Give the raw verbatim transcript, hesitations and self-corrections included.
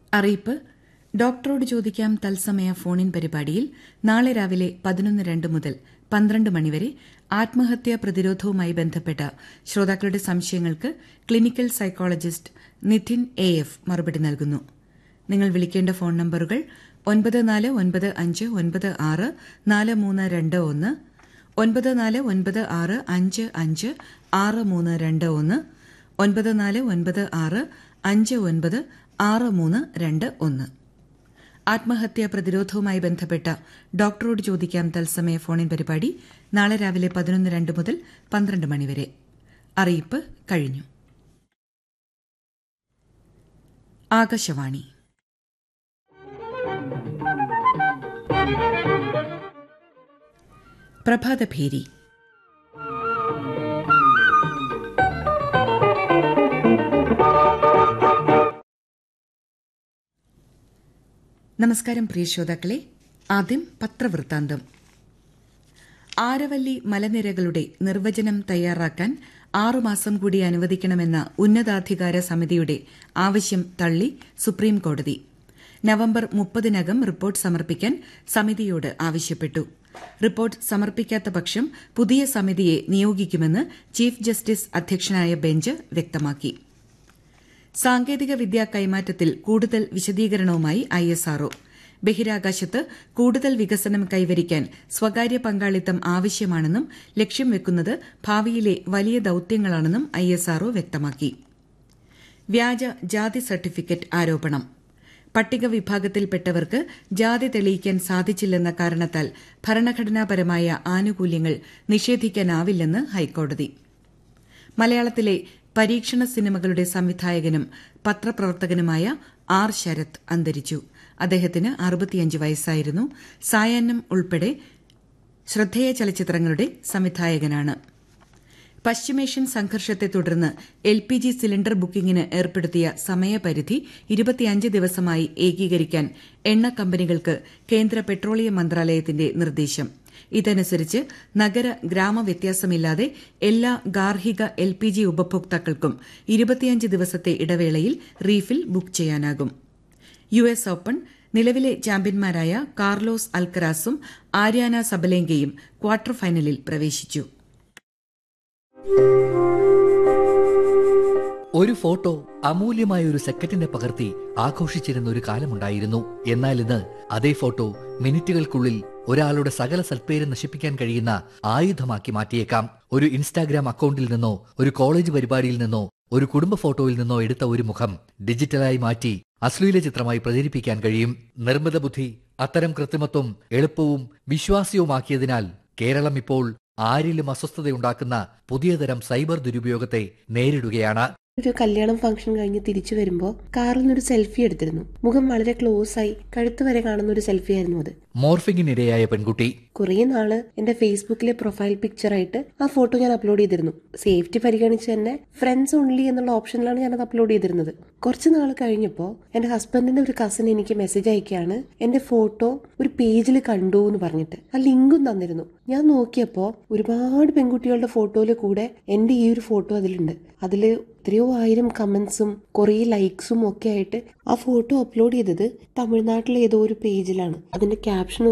അറിയിപ്പ്. ഡോക്ടറോട് ചോദിക്കാം തത്സമയ ഫോണിൻ പരിപാടിയിൽ നാളെ രാവിലെ പതിനൊന്ന് രണ്ട് മുതൽ പന്ത്രണ്ട് മണിവരെ ആത്മഹത്യാ പ്രതിരോധവുമായി ബന്ധപ്പെട്ട ശ്രോതാക്കളുടെ സംശയങ്ങൾക്ക് clinical psychologist Nitin A F മറുപടി നൽകുന്നു. നിങ്ങൾ വിളിക്കേണ്ട ഫോൺ നമ്പറുകൾ ഒൻപത് നാല് ഒൻപത് അഞ്ച് ഒൻപത് ആറ് നാല് മൂന്ന് രണ്ട് ഒന്ന്, ഒൻപത് നാല് ഒൻപത് ആറ് അഞ്ച് അഞ്ച് ആറ് മൂന്ന് രണ്ട് ഒന്ന്, ഒൻപത് നാല് ഒൻപത് ആറ് അഞ്ച് ഒൻപത് ആറ് മൂന്ന് രണ്ട് ഒന്ന്. ആത്മഹത്യാ പ്രതിരോധവുമായി ബന്ധപ്പെട്ട ഡോക്ടറോട് ചോദിക്കാം തത്സമയ ഫോണിൻ പരിപാടി നാളെ രാവിലെ പതിനൊന്ന് രണ്ട് മുതൽ പന്ത്രണ്ട് മണിവരെ. അറിയിപ്പ് കഴിഞ്ഞു. ആകാശവാണി. പ്രഭാതഭേരി. നമസ്കാരം പ്രിയ ശ്രോതാക്കളെ. ആദ്യം പത്രവൃത്താന്തം. ആരവല്ലി മലനിരകളുടെ നിർവചനം തയ്യാറാക്കാൻ ആറുമാസം കൂടി അനുവദിക്കണമെന്ന ഉന്നതാധികാര സമിതിയുടെ ആവശ്യം തള്ളി സുപ്രീംകോടതി. നവംബർ മുപ്പതിനകം റിപ്പോർട്ട് സമർപ്പിക്കാൻ സമിതിയോട് ആവശ്യപ്പെട്ടു. റിപ്പോർട്ട് സമർപ്പിക്കാത്ത പക്ഷം പുതിയ സമിതിയെ നിയോഗിക്കുമെന്ന് ചീഫ് ജസ്റ്റിസ് അധ്യക്ഷനായ ബെഞ്ച് വ്യക്തമാക്കി. സാങ്കേതിക വിദ്യാ കൈമാറ്റത്തിൽ കൂടുതൽ വിശദീകരണവുമായി ഐ എസ് ആർ ഒ. ബഹിരാകാശത്ത് കൂടുതൽ വികസനം കൈവരിക്കാൻ സ്വകാര്യ പങ്കാളിത്തം ആവശ്യമാണെന്നും ലക്ഷ്യം വെക്കുന്നത് ഭാവിയിലെ വലിയ ദൌത്യങ്ങളാണെന്നും ഐ എസ് ആർ ഒ വ്യക്തമാക്കി. വ്യാജ ജാതി സർട്ടിഫിക്കറ്റ് ആരോപണം. പട്ടിക വിഭാഗത്തിൽപ്പെട്ടവർക്ക് ജാതി തെളിയിക്കാൻ സാധിച്ചില്ലെന്ന കാരണത്താൽ ഭരണഘടനാപരമായ ആനുകൂല്യങ്ങൾ നിഷേധിക്കാനാവില്ലെന്ന് ഹൈക്കോടതി. മലയാളത്തിലെ പരീക്ഷണ സിനിമകളുടെ സംവിധായകനും പത്രപ്രവർത്തകനുമായ ആർ ശരത് അന്തരിച്ചു. അദ്ദേഹത്തിന് അറുപത്തിയഞ്ച് വയസ്സായിരുന്നു. സായാഹ്നം ഉൾപ്പെടെ ശ്രദ്ധേയ ചലച്ചിത്രങ്ങളുടെ സംവിധായകനാണ്. പശ്ചിമേഷ്യൻ സംഘർഷത്തെ തുടർന്ന് എൽ പി ജി സിലിണ്ടർ ബുക്കിംഗിന് ഏർപ്പെടുത്തിയ സമയപരിധി ഇരുപത്തിയഞ്ച് ദിവസമായി ഏകീകരിക്കാൻ എണ്ണ കമ്പനികൾക്ക് കേന്ദ്ര പെട്രോളിയം മന്ത്രാലയത്തിന്റെ നിർദ്ദേശം. ഇതനുസരിച്ച് നഗര ഗ്രാമ വ്യത്യാസമില്ലാതെ എല്ലാ ഗാർഹിക എൽ പി ജി ഉപഭോക്താക്കൾക്കും ഇരുപത്തിയഞ്ച് ദിവസത്തെ ഇടവേളയിൽ റീഫിൽ ബുക്ക് ചെയ്യാനാകും. U S open. നിലവിലെ ചാമ്പ്യന്മാരായ കാർലോസ് അൽക്കരാസും ആര്യാന സബലേങ്കയും ക്വാർട്ടർ ഫൈനലിൽ പ്രവേശിച്ചു. ഒരു ഫോട്ടോ അമൂല്യമായ ഒരു സെക്കൻഡിനെ പകർത്തി ആഘോഷിച്ചിരുന്ന ഒരു കാലമുണ്ടായിരുന്നു. എന്നാൽ ഇന്ന് അതേ ഫോട്ടോ മിനിറ്റുകൾക്കുള്ളിൽ ഒരാളുടെ സകല സൽപ്പേര് നശിപ്പിക്കാൻ കഴിയുന്ന ആയുധമാക്കി മാറ്റിയേക്കാം. ഒരു ഇൻസ്റ്റാഗ്രാം അക്കൌണ്ടിൽ നിന്നോ ഒരു കോളേജ് പരിപാടിയിൽ നിന്നോ ഒരു കുടുംബ ഫോട്ടോയിൽ നിന്നോ എടുത്ത ഒരു മുഖം ഡിജിറ്റലായി മാറ്റി അശ്ലീല ചിത്രമായി പ്രചരിപ്പിക്കാൻ കഴിയും. നിർമ്മിത ബുദ്ധി അത്തരം കൃത്രിമത്വം എളുപ്പവും വിശ്വാസ്യവുമാക്കിയതിനാൽ കേരളം ഇപ്പോൾ ആരിലും അസ്വസ്ഥതയുണ്ടാക്കുന്ന പുതിയ തരം സൈബർ ദുരുപയോഗത്തെ നേരിടുകയാണ്. ഒരു കല്യാണം ഫംഗ്ഷൻ കഴിഞ്ഞ് തിരിച്ചു വരുമ്പോൾ കാറിൽ നിന്നൊരു സെൽഫി എടുത്തിരുന്നു. മുഖം വളരെ ക്ലോസ് ആയി കഴുത്ത് വരെ കാണുന്ന ഒരു സെൽഫി ആയിരുന്നു അത്. മോർഫിംഗിനിരയായ പെൺകുട്ടി കുറെ നാള് എന്റെ ഫേസ്ബുക്കിലെ പ്രൊഫൈൽ പിക്ചറായിട്ട് ആ ഫോട്ടോ ഞാൻ അപ്ലോഡ് ചെയ്തിരുന്നു. സേഫ്റ്റി പരിഗണിച്ച് തന്നെ ഫ്രണ്ട്സ് ഓൺലി എന്നുള്ള ഓപ്ഷനിലാണ് ഞാനത് അപ്ലോഡ് ചെയ്തിരുന്നത്. കുറച്ച് നാൾ കഴിഞ്ഞപ്പോ എന്റെ ഹസ്ബൻഡിന്റെ ഒരു കസിൻ എനിക്ക് മെസ്സേജ് അയക്കുകയാണ്, എന്റെ ഫോട്ടോ ഒരു പേജിൽ കണ്ടു എന്ന് പറഞ്ഞിട്ട് ആ ലിങ്കും തന്നിരുന്നു. ഞാൻ നോക്കിയപ്പോ ഒരുപാട് പെൺകുട്ടികളുടെ ഫോട്ടോയില് കൂടെ എന്റെ ഈ ഒരു ഫോട്ടോ അതിലുണ്ട്. അതില് എത്രയോ ആയിരം കമന്റ്സും കുറെ ലൈക്സും ഒക്കെ ആയിട്ട് ആ ഫോട്ടോ അപ്ലോഡ് ചെയ്തത് തമിഴ്നാട്ടിലെ ഏതോ ഒരു പേജിലാണ്. അതിന്റെ ക്യാപ്ഷൻ